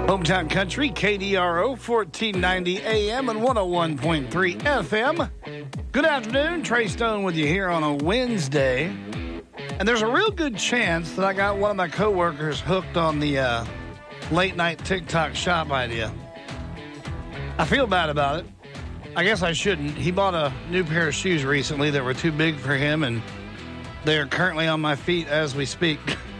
Hometown Country, KDRO, 1490 AM and 101.3 FM. Good afternoon. Trey Stone with you here on a Wednesday. And there's a real good chance that I got one of my coworkers hooked on the late-night TikTok shop idea. I feel bad about it. I guess I shouldn't. He bought a new pair of shoes recently that were too big for him, and they're currently on my feet as we speak.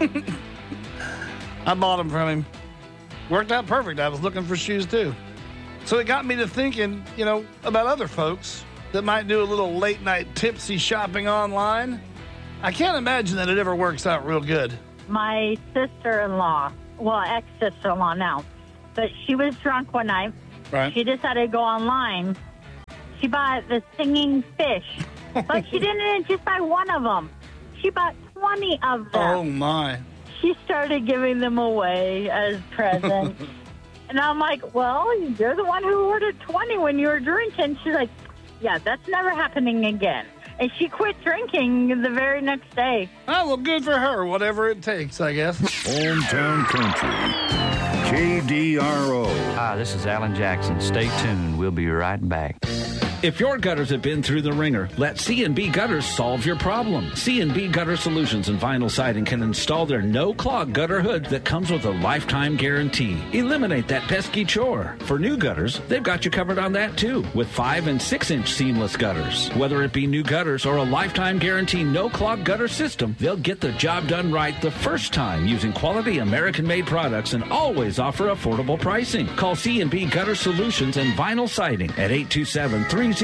I bought them from him. Worked out perfect. I was looking for shoes, too. So it got me to thinking, about other folks that might do a little late-night tipsy shopping online. I can't imagine that it ever works out real good. My sister-in-law, ex-sister-in-law now, but she was drunk one night. Right. She decided to go online. She bought the singing fish, but she didn't just buy one of them. She bought 20 of them. Oh, my. She started giving them away as presents. And I'm like, well, you're the one who ordered 20 when you were drinking. She's like, yeah, that's never happening again. And she quit drinking the very next day. Oh, well, good for her. Whatever it takes, I guess. Hometown Country, KDRO. Hi, this is Alan Jackson. Stay tuned. We'll be right back. If your gutters have been through the ringer, let C&B Gutters solve your problem. C&B Gutter Solutions and Vinyl Siding can install their no-clog gutter hood that comes with a lifetime guarantee. Eliminate that pesky chore. For new gutters, they've got you covered on that too, with 5- and 6-inch seamless gutters. Whether it be new gutters or a lifetime guarantee no-clog gutter system, they'll get the job done right the first time using quality American-made products and always offer affordable pricing. Call C&B Gutter Solutions and Vinyl Siding at 827-3071.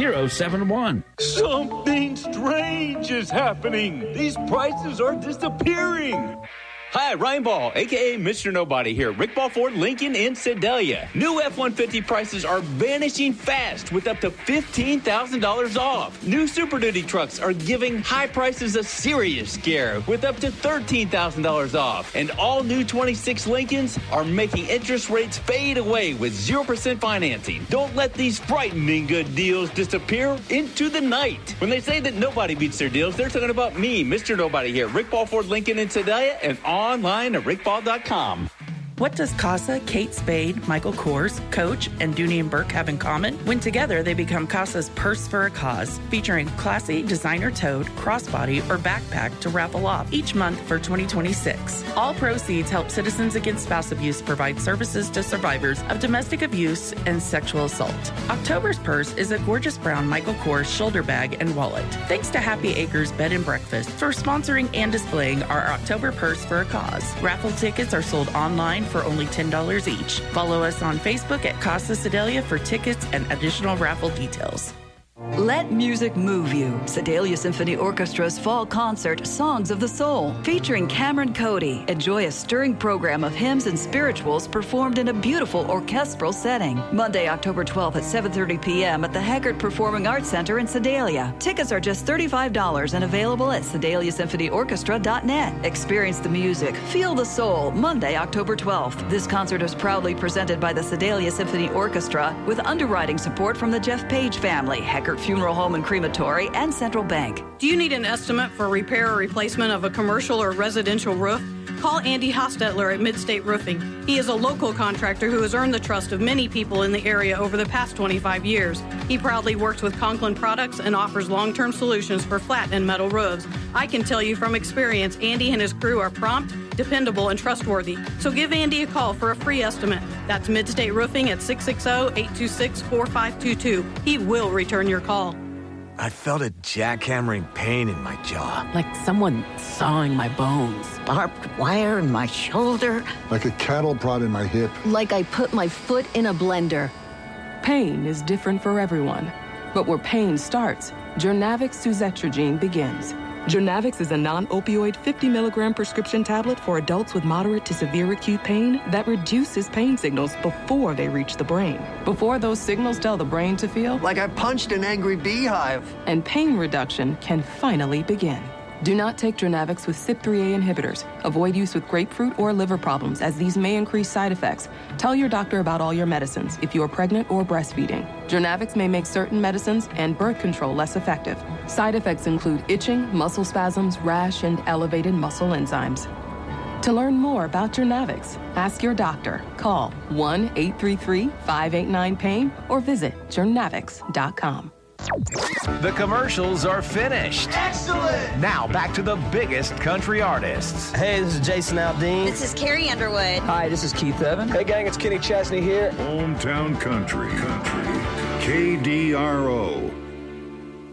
Something strange is happening. These prices are disappearing. Hi, Ryan Ball, a.k.a. Mr. Nobody here. Rick Ball Ford, Lincoln in Sedalia. New F-150 prices are vanishing fast with up to $15,000 off. New Super Duty trucks are giving high prices a serious scare with up to $13,000 off. And all new 26 Lincolns are making interest rates fade away with 0% financing. Don't let these frightening good deals disappear into the night. When they say that nobody beats their deals, they're talking about me, Mr. Nobody here. Rick Ball Ford, Lincoln in Sedalia, and online at rickball.com. What does Casa, Kate Spade, Michael Kors, Coach, and Dooney & Burke have in common? When together, they become Casa's Purse for a Cause, featuring classy, designer-toed, crossbody, or backpack to raffle off each month for 2026. All proceeds help Citizens Against Spouse Abuse provide services to survivors of domestic abuse and sexual assault. October's purse is a gorgeous brown Michael Kors shoulder bag and wallet. Thanks to Happy Acres Bed and Breakfast for sponsoring and displaying our October Purse for a Cause. Raffle tickets are sold online for only $10 each. Follow us on Facebook at Casa Sedalia for tickets and additional raffle details. Let music move you. Sedalia Symphony Orchestra's fall concert, Songs of the Soul, featuring Cameron Cody. Enjoy a stirring program of hymns and spirituals performed in a beautiful orchestral setting. Monday, October 12th at 7:30 p.m. at the Haggard Performing Arts Center in Sedalia. Tickets are just $35 and available at SedaliaSymphonyOrchestra.net. Experience the music, feel the soul. Monday, October 12th. This concert is proudly presented by the Sedalia Symphony Orchestra with underwriting support from the Jeff Page family, Haggard Funeral Home and Crematory, and Central Bank. Do you need an estimate for repair or replacement of a commercial or residential roof? Call Andy Hostetler at Midstate Roofing. He is a local contractor who has earned the trust of many people in the area over the past 25 years. He proudly works with Conklin Products and offers long-term solutions for flat and metal roofs. I can tell you from experience, Andy and his crew are prompt, dependable, and trustworthy. So give Andy a call for a free estimate. That's Midstate Roofing at 660-826-4522. He will return your call. I felt a jackhammering pain in my jaw. Like someone sawing my bones. Barbed wire in my shoulder. Like a cattle prod in my hip. Like I put my foot in a blender. Pain is different for everyone. But where pain starts, Journavx Suzetrigine begins. Journavx is a non-opioid 50-milligram prescription tablet for adults with moderate to severe acute pain that reduces pain signals before they reach the brain. Before those signals tell the brain to feel like I punched an angry beehive. And pain reduction can finally begin. Do not take Journavx with CYP3A inhibitors. Avoid use with grapefruit or liver problems, as these may increase side effects. Tell your doctor about all your medicines if you are pregnant or breastfeeding. Journavx may make certain medicines and birth control less effective. Side effects include itching, muscle spasms, rash, and elevated muscle enzymes. To learn more about Jernavix, ask your doctor. Call 1-833-589-PAIN or visit jernavix.com. The commercials are finished. Excellent! Now back to the biggest country artists. Hey, this is Jason Aldean. This is Carrie Underwood. Hi, this is Keith Evan. Hey, gang, it's Kenny Chesney here. Hometown Country. KDRO.